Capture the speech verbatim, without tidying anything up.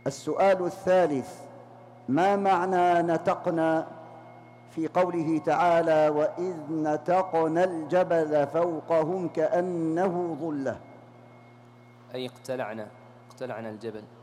السؤال الثالث: ما معنى نتقنا في قوله تعالى: وإذ نتقنا الجبل فوقهم كأنه ظلة؟ أي اقتلعنا اقتلعنا الجبل.